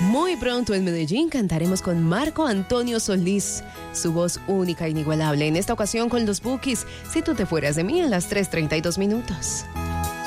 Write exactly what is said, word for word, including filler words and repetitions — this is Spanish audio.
Muy pronto en Medellín cantaremos con Marco Antonio Solís, su voz única e inigualable, en esta ocasión con los Bukis, Si tú te fueras de mí, a las tres treinta y dos minutos.